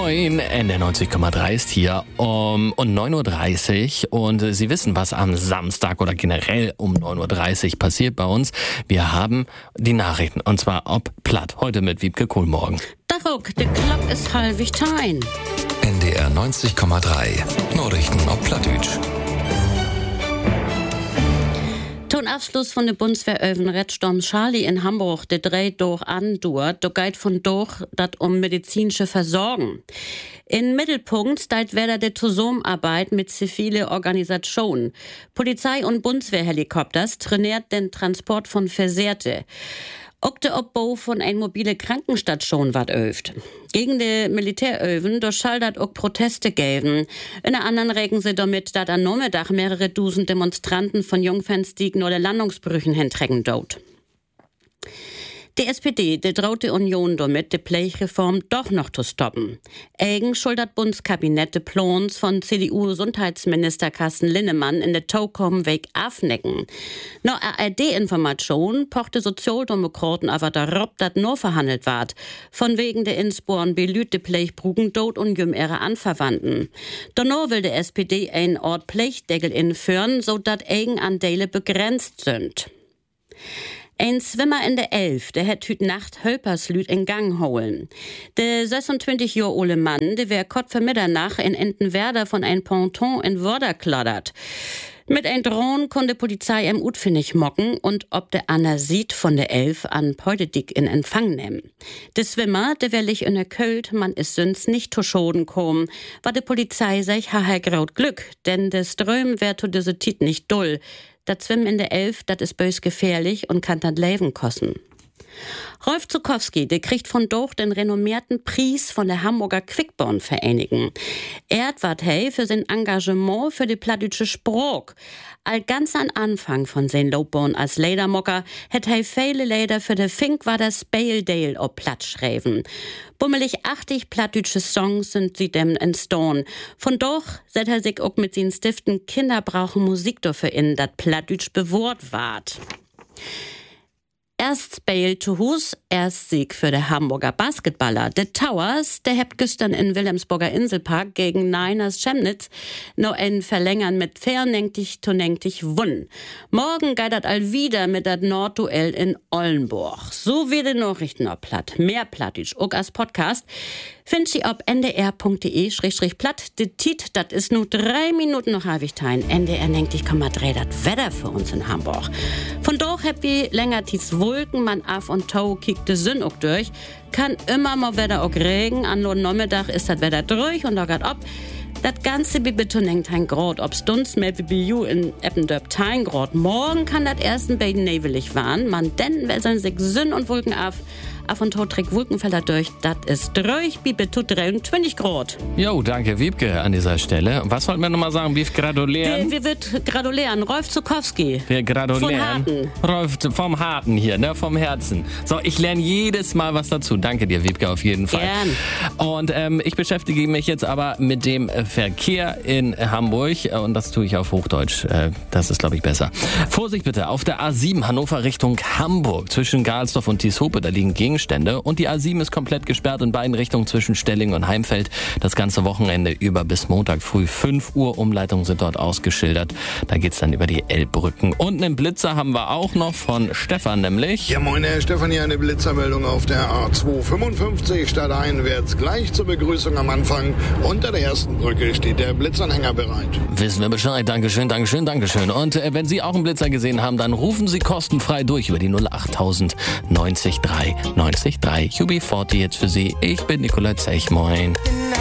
Moin, NDR 90,3 ist hier um 9.30 Uhr und Sie wissen, was am Samstag oder generell um 9.30 Uhr passiert bei uns. Wir haben die Nachrichten und zwar ob platt. Heute mit Wiebke Kohlmorgen. Daruk, der Glock ist halbig tein. NDR 90,3 Nachrichten ob Plattdeutsch. Zum Abschluss von der Bundeswehröfen Redstorm Charlie in Hamburg, der dreht durch andauert, da geht von durch dat um medizinische Versorgung. In Mittelpunkt steht wieder die Zusammenarbeit mit zivile Organisationen. Polizei und Bundeswehrhelikopters trainiert den Transport von Versehrte. Auch der Abbau von einer mobile Krankenstation wird öft. Gegen die Militäröfen, da soll das auch Proteste geben. In der anderen regen sie damit, dass am Nachmittag mehrere Dutzend Demonstranten von Jungfernstiegen oder Landungsbrüchen hintrecken dort. Die SPD, die droht die Union damit, die Pflegereform doch noch zu stoppen. Eigen schuldet Bundeskabinett die Plans von CDU-Gesundheitsminister Carsten Linnemann in der Taukomweg aufnecken. Nach ARD-Information pochte Sozialdemokraten aber darauf, dass nur verhandelt wird. Von wegen der Insporen belüht die Pflegebrugen dort und jüm ihre Anverwandten. Danach will die SPD einen Ort Pflegedeckel inführen, so dass Eigenanteile begrenzt sind. Ein Schwimmer in der Elf, der hat heute Nacht Hölperslüt in Gang holen. Der 26 Jahre alte Mann, der wär kurz vor Mitternacht in Entenwerder von ein Ponton in Wörder kladdert. Mit ein Drohnen konnte Polizei im utfinnig mocken und ob der Anna sieht von der Elf an Peutedik in Empfang nehmen. Der Schwimmer, der wellig in der Költ, man ist sonst nicht zu Schoden kommen, war die Polizei sich graut Glück, denn der Ström wär zu dieser Tit nicht dull. Das Schwimmen in der Elf, das ist bös gefährlich und kann das Leben kosten. Rolf Zukowski, der kriegt von doch den renommierten Preis von der Hamburger Quickborn-Vereinigung. Er ward hey für sein Engagement für die plattdeutsche Sprache. All ganz an Anfang von sein Laubborn als Ledermocker hat hey viele Leder für de Fink war das Spaldale ob Platt schreiben. Bummelig 80 plattdeutsche Songs sind sie dem entstanden. Von doch set er sich auch mit seinen Stiften Kinder brauchen Musik dafür in, dat plattdeutsch bewahrt ward. Erst Spiel zu Hus, erst Sieg für der Hamburger Basketballer. Der Towers, der hebt gestern in Wilhelmsburger Inselpark gegen Niners Chemnitz noch ein Verlängern mit 94-90 wunn. Morgen geht das all wieder mit dat Nordduell in Ollenburg. So wie die Nachrichten ob platt. Mehr Plattdeutsch, auch als Podcast. Find sie ob ndr.de/platt. Die Tit, das ist nur 3 Minuten noch halbig tein. NDR 90,3, das Wetter für uns in Hamburg. Von doch hab wir länger Tis Wolken, man auf und tau kickt de Sinn auch durch. Kann immer mal Wetter auch regen. An nur Nachmittag ist das Wetter durch und da geht ab. Das Ganze wie betonengt ein Grad, ob's dunst mehr wie bei you in Eppendorf tein Grad. Morgen kann das ersten beiden nebelig waren. Man denn, wer sollen sich Sinn und Wolken auf und tot trägt Wolkenfelder durch. Das ist durch, wie betut 23 Grad. Jo, danke Wiebke an dieser Stelle. Was wollten wir nochmal sagen? Wir gratulieren. Wir wird gratulieren. Rolf Zukowski. Wir gratulieren. Von Harten. Rolf vom Harten hier, ne? Vom Herzen. So, ich lerne jedes Mal was dazu. Danke dir, Wiebke, auf jeden Fall. Gern. Und ich beschäftige mich jetzt aber mit dem Verkehr in Hamburg und das tue ich auf Hochdeutsch. Das ist, glaube ich, besser. Vorsicht bitte, auf der A7 Hannover Richtung Hamburg zwischen Galsdorf und Tieshope, da liegen Gegenstände und die A7 ist komplett gesperrt in beiden Richtungen zwischen Stelling und Heimfeld. Das ganze Wochenende über bis Montag früh 5 Uhr. Umleitungen sind dort ausgeschildert. Da geht's dann über die Elbbrücken. Und einen Blitzer haben wir auch noch von Stefan nämlich. Ja moin, Herr Stefan, hier eine Blitzermeldung auf der A255 stadteinwärts. Gleich zur Begrüßung am Anfang. Unter der ersten Brücke steht der Blitzanhänger bereit. Wissen wir Bescheid. Dankeschön, Dankeschön, Dankeschön. Und wenn Sie auch einen Blitzer gesehen haben, dann rufen Sie kostenfrei durch über die 08000 90 3 90 3. UB40 jetzt für Sie. Ich bin Nikolai Zech. Moin.